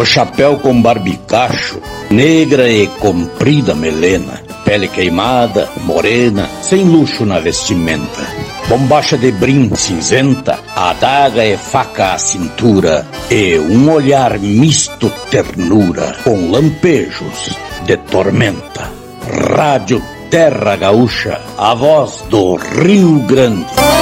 O chapéu com barbicacho, negra e comprida melena, pele queimada, morena, sem luxo na vestimenta. Bombacha de brim cinzenta, adaga e faca à cintura, e um olhar misto ternura, com lampejos de tormenta. Rádio Terra Gaúcha, a voz do Rio Grande.